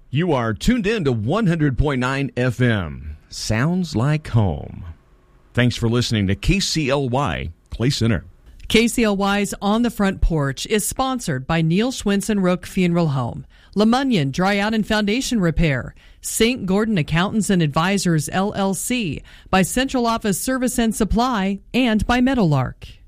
You are tuned in to 100.9 FM. Sounds like home. Thanks for listening to KCLY Clay Center. KCLY's On the Front Porch is sponsored by Neil Schwinson Rook Funeral Home, LeMunyon Dry Out and Foundation Repair, St. Gordon Accountants and Advisors LLC, by Central Office Service and Supply, and by Meadowlark.